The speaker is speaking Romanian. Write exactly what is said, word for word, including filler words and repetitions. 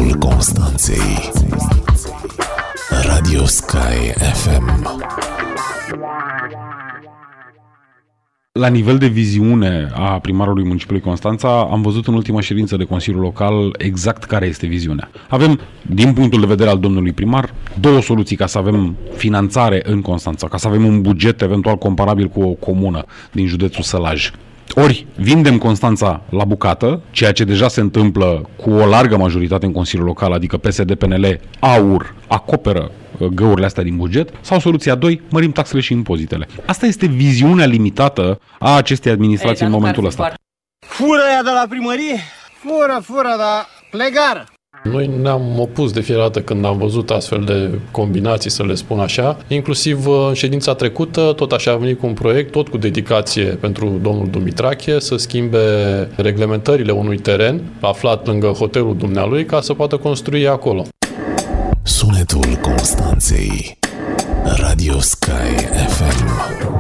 Sunetul Constanței. Radio Sky F M. La nivel de viziune a primarului municipiului Constanța, am văzut în ultima ședință de Consiliu Local exact care este viziunea. Avem, din punctul de vedere al domnului primar, două soluții ca să avem finanțare în Constanța, ca să avem un buget eventual comparabil cu o comună din județul Sălaj. Ori vindem Constanța la bucată, ceea ce deja se întâmplă cu o largă majoritate în Consiliul Local, adică P S D P N L, AUR, acoperă găurile astea din buget, sau soluția doi, mărim taxele și impozitele. Asta este viziunea limitată a acestei administrații Ei, în momentul ăsta. Fură ea de la primărie? Fură, fură, dar plegară. Noi ne-am opus de fiecare dată când am văzut astfel de combinații, să le spun așa. Inclusiv în ședința trecută, tot așa a venit cu un proiect, tot cu dedicație pentru domnul Dumitrache, să schimbe reglementările unui teren aflat lângă hotelul dumnealui ca să poată construi acolo. Sunetul Constanței. Radio Sky F M.